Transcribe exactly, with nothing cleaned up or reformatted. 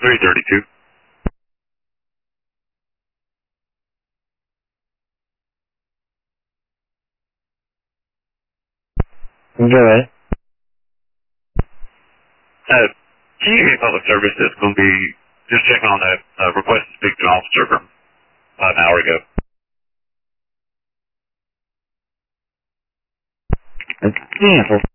three thirty-two. Good. Uh, G U Public Service is going to be just checking on that uh, request to speak to an officer from about an hour ago. Yeah.